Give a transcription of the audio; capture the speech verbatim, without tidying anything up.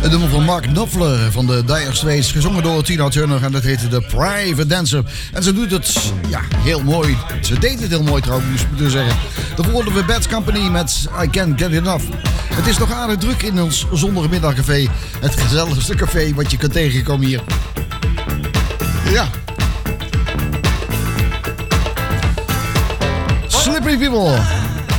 Het nummer van Mark Knopfler van de Dire Straits, gezongen door Tina Turner en dat heette The Private Dancer. En ze doet het, ja, heel mooi. Ze deed het heel mooi trouwens, moet ik dus zeggen. Dan hoorden we Bad Company met I Can't Get Enough. Het is nog aardig druk in ons zondagmiddagcafé. Het gezelligste café wat je kunt tegenkomen hier. Ja. Slippery People.